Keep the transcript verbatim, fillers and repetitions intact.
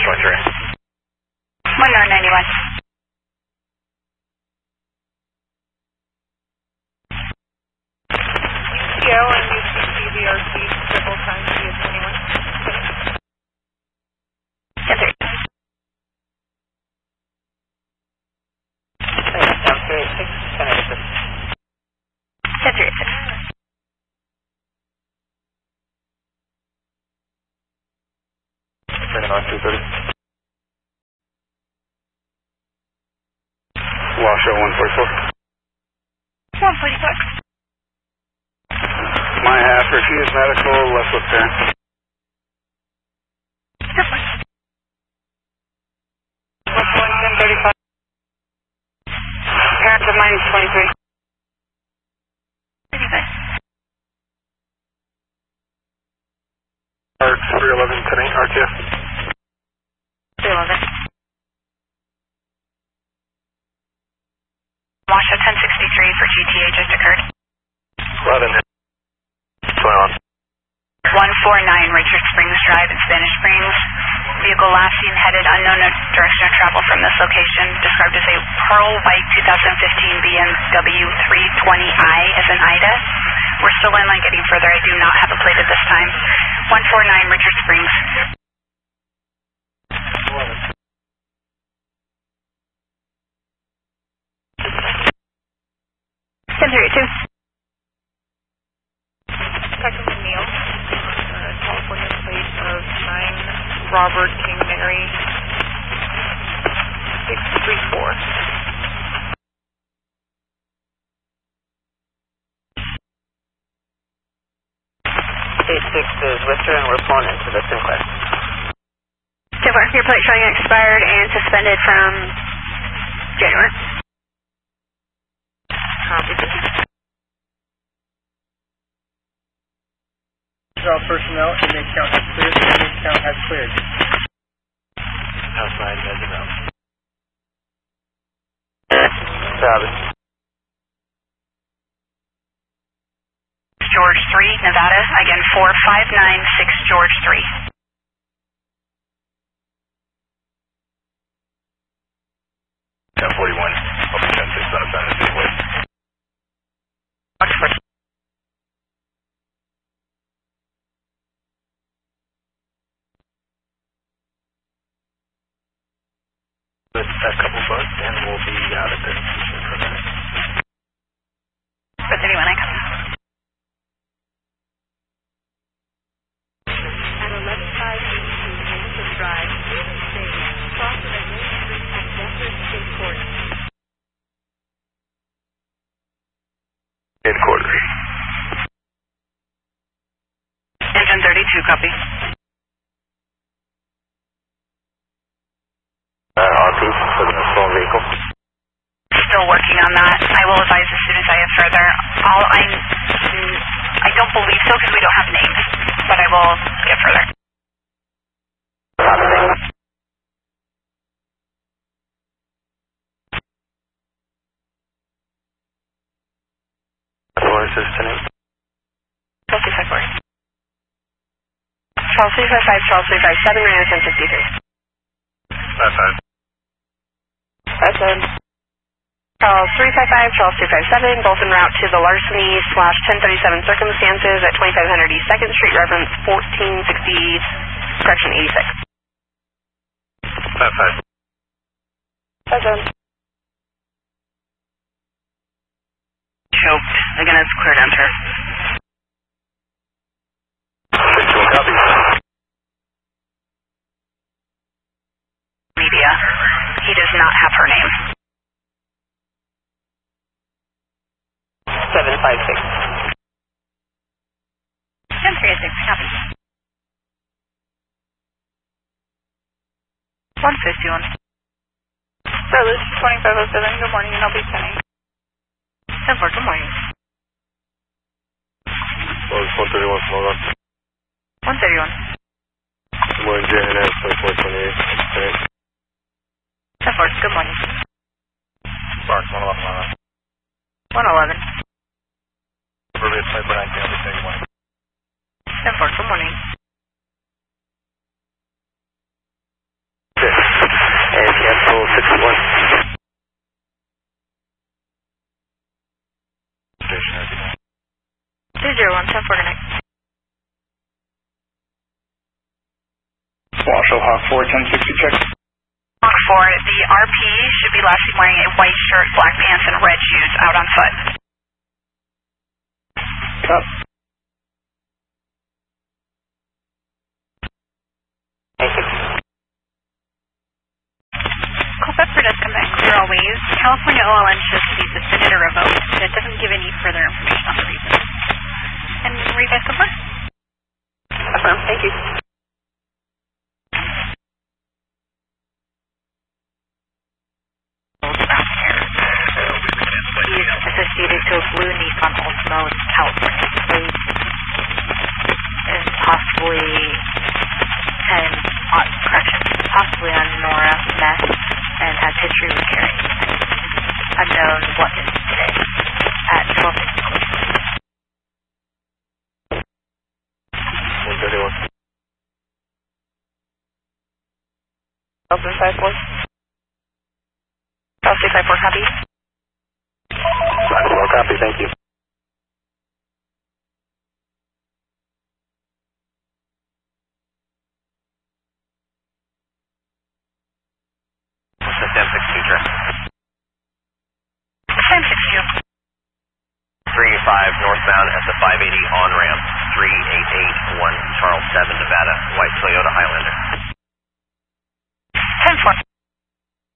twenty-three. one nine ninety-one. U C O and U C C V R C several times via twenty-one. ten three. Down three eight six, ten eight six. ten three eight six. Bringing on two thirty. Washoe one forty-four. one forty-four. My half, refuse medical, left with parent. one ten thirty-five. Parent of mine is twenty-three. thirty-five. Arc three eleven, ten eight, R T F. three eleven. Washoe ten sixty-three for G T A just occurred. eleven. twenty-one. one four nine Richard Springs Drive in Spanish Springs. Vehicle last seen headed unknown direction of travel from this location, described as a pearl white two thousand fifteen B M W three twenty i as in Ida. We're still in line getting further. I do not have a plate at this time. one four nine Richard Springs. ten three eight two. Second to Neil. Uh, California plate of nine Robert King Mary six three four. eight six is Worcester and we're pulling into the Sinclair. Sinclair, your plate showing expired and suspended from January. Copy. All personnel, inmate count has cleared. Inmate count has cleared. House nine, measure now. Copy. George three, Nevada. Again, four five nine six George three. ten forty-one. Open ten six on a San Jose way. Oxford. A couple bucks and we'll be out of this for a minute. But anyone I come. At eleven five eighty-two Hamilton Drive, David Stage, cross of Main Street at Deckard State Court. Headquarters. Engine thirty-two, copy. Uh, R P for the stolen vehicle. Still working on that. I will advise as soon as I have further. All I, I don't believe so because we don't have names, but I will get further. Door assistant. Charles three five four. Charles three five five, Charles three five seven, Reno ten fifty-three. That's fine. That's it. Charles three five five, Charles two five seven, both en route to the larceny slash ten thirty-seven circumstances at twenty-five hundred East second Street, reference fourteen sixty, correction eighty-six. That's fine. That's it. Choked. Again, it's cleared enter. sixty-one copy. Media. He does not have her name. seven five six. ten three eight six, copy. one fifty-one. Rose twenty-five oh seven, good morning, and I'll be sending. ten four, good morning. Rose one thirty-one, small rock. one thirty-one. Good morning, J N S twenty-four twenty-eight. ten four, good morning. Sparks one eleven. one eleven. Verbiage Sniper nineteen, I'll be taking one. ten four, good morning. zero one, ten four, good night. Washoe Hawk four, ten sixty, check. Hawk four, the R P should be last seen wearing a white shirt, black pants, and red shoes out on foot. Cup. Thank you. Culpepper does come back clear always. California O L N shows to be suspended or revoked, but it doesn't give any further information on the reason. And where you guys go for? Affirm, thank you. He is associated to a blue Nissan Altima with California plate, and possibly, and, uh, correction, possibly on Nora meth, and has history with carrying unknown weapons today at twelve fifty. one thirty-one. Open five four. Chelsea five four, copy. five four, copy, thank you. Sam six two, check. Sam six two. three eighty-five northbound at the five eighty on-ramp, three eight eight one Charles seven, Nevada, white Toyota Highlander. ten four.